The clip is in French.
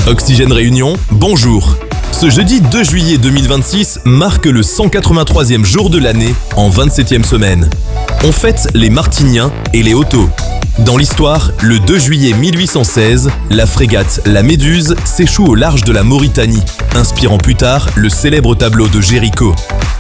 Oxygène Réunion, bonjour. Ce jeudi 2 juillet 2026 marque le 183e jour de l'année en 27e semaine. On fête les Martiniens et les Hotos. Dans l'histoire, le 2 juillet 1816, la frégate La Méduse s'échoue au large de la Mauritanie, inspirant plus tard le célèbre tableau de Géricault.